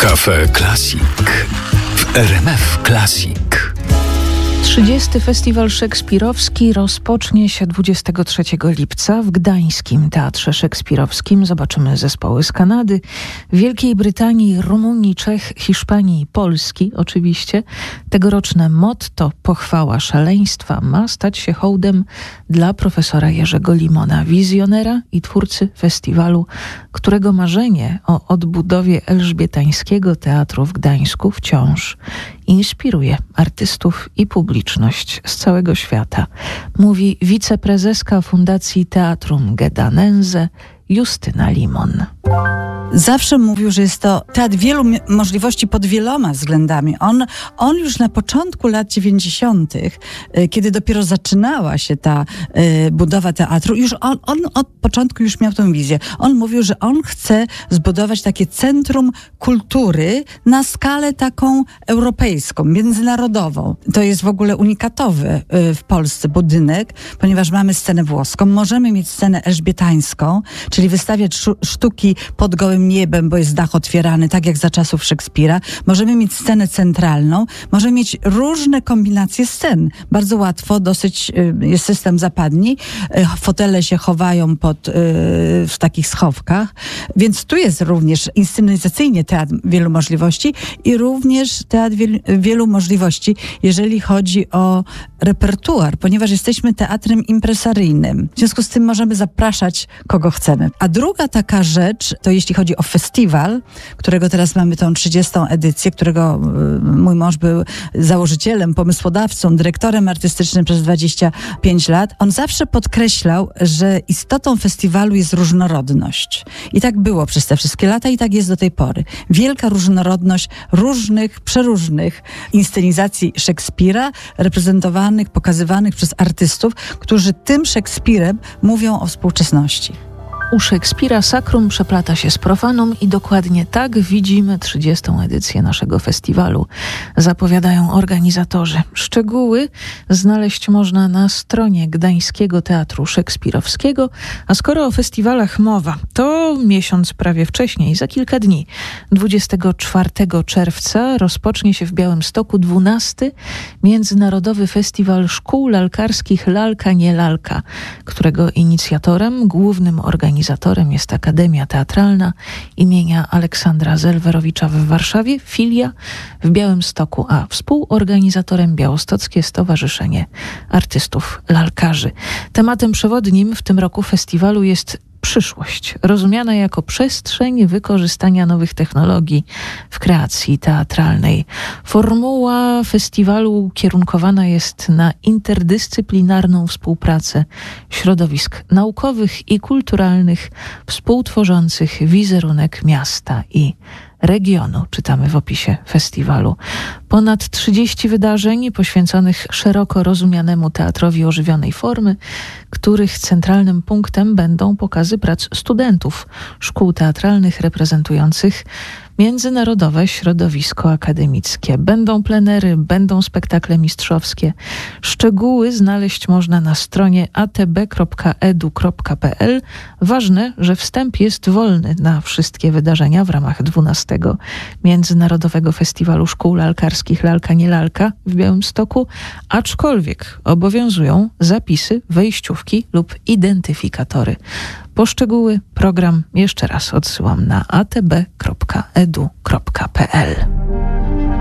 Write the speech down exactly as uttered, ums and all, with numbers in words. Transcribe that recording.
Cafe Classic w R M F Classic. trzydziesty Festiwal Szekspirowski rozpocznie się dwudziestego trzeciego lipca w Gdańskim Teatrze Szekspirowskim. Zobaczymy zespoły z Kanady, Wielkiej Brytanii, Rumunii, Czech, Hiszpanii i Polski oczywiście. Tegoroczne motto Pochwała szaleństwa ma stać się hołdem dla profesora Jerzego Limona, wizjonera i twórcy festiwalu, którego marzenie o odbudowie elżbietańskiego teatru w Gdańsku wciąż inspiruje artystów i publiczność z całego świata, mówi wiceprezeska Fundacji Teatrum Gedanense Justyna Limon. Zawsze mówił, że jest to teatr wielu możliwości pod wieloma względami. On, on już na początku lat dziewięćdziesiątych, kiedy dopiero zaczynała się ta y, budowa teatru, już on, on od początku już miał tę wizję. On mówił, że on chce zbudować takie centrum kultury na skalę taką europejską, międzynarodową. To jest w ogóle unikatowy y, w Polsce budynek, ponieważ mamy scenę włoską, możemy mieć scenę elżbietańską, czyli wystawiać szu- sztuki pod gołym niebem, bo jest dach otwierany, tak jak za czasów Szekspira. Możemy mieć scenę centralną, możemy mieć różne kombinacje scen. Bardzo łatwo, dosyć y, jest system zapadni. Y, fotele się chowają pod, y, w takich schowkach, więc tu jest również inscenizacyjnie teatr wielu możliwości i również teatr wiel, wielu możliwości, jeżeli chodzi o repertuar, ponieważ jesteśmy teatrem impresaryjnym. W związku z tym możemy zapraszać kogo chcemy. A druga taka rzecz, to jeśli chodzi o festiwal, którego teraz mamy tą trzydziestą edycję, którego y, mój mąż był założycielem, pomysłodawcą, dyrektorem artystycznym przez dwadzieścia pięć lat. On zawsze podkreślał, że istotą festiwalu jest różnorodność. I tak było przez te wszystkie lata i tak jest do tej pory. Wielka różnorodność różnych, przeróżnych inscenizacji Szekspira, reprezentowanych, pokazywanych przez artystów, którzy tym Szekspirem mówią o współczesności. U Szekspira sakrum przeplata się z profanum i dokładnie tak widzimy trzydziestą edycję naszego festiwalu. Zapowiadają organizatorzy. Szczegóły znaleźć można na stronie Gdańskiego Teatru Szekspirowskiego, a skoro o festiwalach mowa, to miesiąc prawie wcześniej, za kilka dni, dwudziestego czwartego czerwca rozpocznie się w Białymstoku dwunasty Międzynarodowy Festiwal Szkół Lalkarskich Lalka nie Lalka, którego inicjatorem, głównym organizatorem Organizatorem jest Akademia Teatralna imienia Aleksandra Zelwerowicza w Warszawie, filia w Białymstoku, a współorganizatorem Białostockie Stowarzyszenie Artystów Lalkarzy. Tematem przewodnim w tym roku festiwalu jest przyszłość, rozumiana jako przestrzeń wykorzystania nowych technologii w kreacji teatralnej. Formuła festiwalu kierunkowana jest na interdyscyplinarną współpracę środowisk naukowych i kulturalnych współtworzących wizerunek miasta i regionu, czytamy w opisie festiwalu. Ponad trzydzieści wydarzeń poświęconych szeroko rozumianemu teatrowi ożywionej formy, których centralnym punktem będą pokazy prac studentów szkół teatralnych reprezentujących międzynarodowe środowisko akademickie. Będą plenery, będą spektakle mistrzowskie. Szczegóły znaleźć można na stronie a t b kropka e d u kropka p l. Ważne, że wstęp jest wolny na wszystkie wydarzenia w ramach dwunastego Międzynarodowego Festiwalu Szkół Lalkarskich Lalka nie Lalka w Białymstoku, aczkolwiek obowiązują zapisy, wejściówki lub identyfikatory. Poszczegóły program jeszcze raz odsyłam na a t b kropka e d u kropka p l.